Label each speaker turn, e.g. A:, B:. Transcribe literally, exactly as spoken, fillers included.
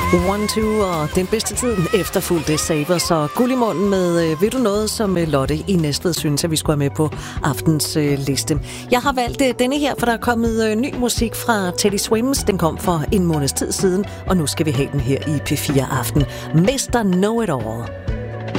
A: One, two og den bedste tid efterfulgte Savers og Guld i munden med øh, ved du noget, som øh, Lotte i Næstved synes, at vi skulle have med på aftens øh, liste. Jeg har valgt øh, denne her, for der er kommet øh, ny musik fra Teddy Swims. Den kom for en måneds tid siden, og nu skal vi have den her i P fire Aften. mister Know It All.